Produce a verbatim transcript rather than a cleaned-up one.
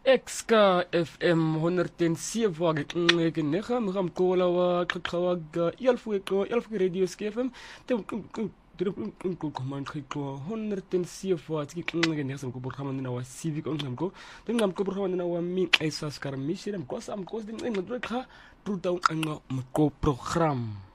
X K F M honderdzeven wa ke nega mga mkola wa kakawag elfu ko elfu radio skefem te man khiko honderdzeven wa tiki ke nega sam ko programma na wa civic on sam ko te ngam ko programma na wa mi esas kar mission ko sam ko ding ngam dro kha tu taw ang mo ko program